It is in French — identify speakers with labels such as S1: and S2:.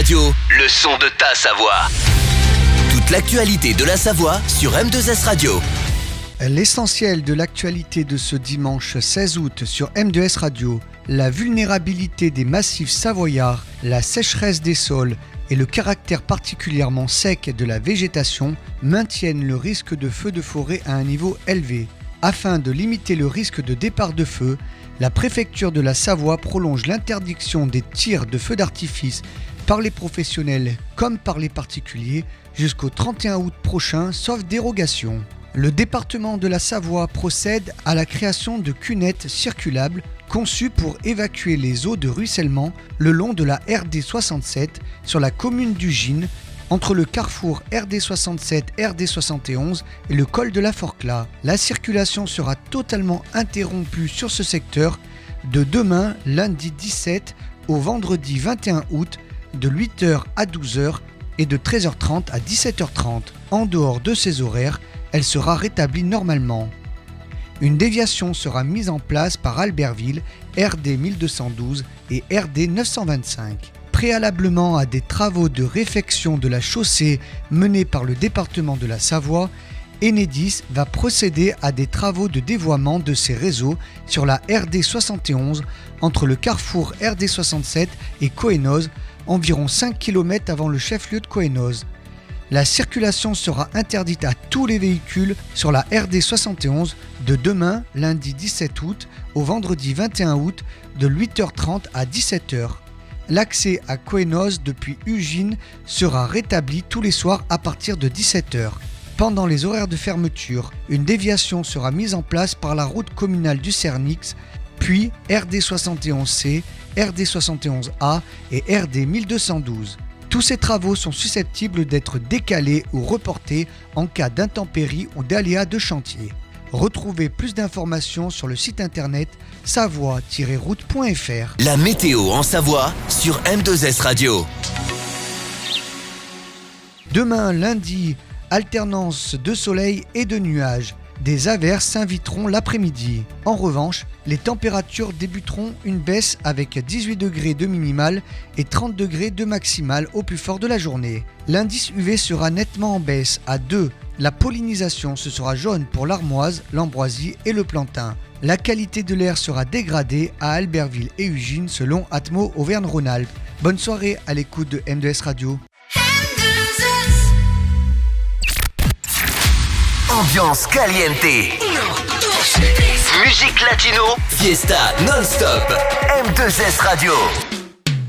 S1: Radio, le son de ta Savoie. Toute l'actualité de la Savoie sur M2S Radio.
S2: L'essentiel de l'actualité de ce dimanche 16 août sur M2S Radio, la vulnérabilité des massifs savoyards, la sécheresse des sols et le caractère particulièrement sec de la végétation maintiennent le risque de feux de forêt à un niveau élevé. Afin de limiter le risque de départ de feu, la préfecture de la Savoie prolonge l'interdiction des tirs de feux d'artifice par les professionnels comme par les particuliers jusqu'au 31 août prochain, sauf dérogation. Le département de la Savoie procède à la création de cunettes circulables conçues pour évacuer les eaux de ruissellement le long de la RD 67 sur la commune d'Ugine, entre le carrefour RD 67 RD 71 et le col de la Forclaz. La circulation sera totalement interrompue sur ce secteur de demain, lundi 17 au vendredi 21 août, de 8h à 12h et de 13h30 à 17h30. En dehors de ces horaires, elle sera rétablie normalement. Une déviation sera mise en place par Albertville, RD 1212 et RD 925. Préalablement à des travaux de réfection de la chaussée menés par le département de la Savoie, Enedis va procéder à des travaux de dévoiement de ses réseaux sur la RD 71 entre le carrefour RD 67 et Cohennoz, environ 5 km avant le chef-lieu de Cohennoz. La circulation sera interdite à tous les véhicules sur la RD 71 de demain, lundi 17 août, au vendredi 21 août, de 8h30 à 17h. L'accès à Cohennoz depuis Ugine sera rétabli tous les soirs à partir de 17h. Pendant les horaires de fermeture, une déviation sera mise en place par la route communale du Cernix, puis RD 71C, RD 71A et RD 1212. Tous ces travaux sont susceptibles d'être décalés ou reportés en cas d'intempéries ou d'aléas de chantier. Retrouvez plus d'informations sur le site internet savoie-route.fr.
S1: La météo en Savoie sur M2S Radio.
S2: Demain lundi, alternance de soleil et de nuages. Des averses s'inviteront l'après-midi. En revanche, les températures débuteront une baisse avec 18 degrés de minimal et 30 degrés de maximal au plus fort de la journée. L'indice UV sera nettement en baisse à 2. La pollinisation, ce sera jaune pour l'armoise, l'ambroisie et le plantain. La qualité de l'air sera dégradée à Albertville et Ugine selon Atmo Auvergne-Rhône-Alpes. Bonne soirée à l'écoute de M2S Radio.
S1: Ambiance caliente. Musique latino. Fiesta non-stop. M2S Radio.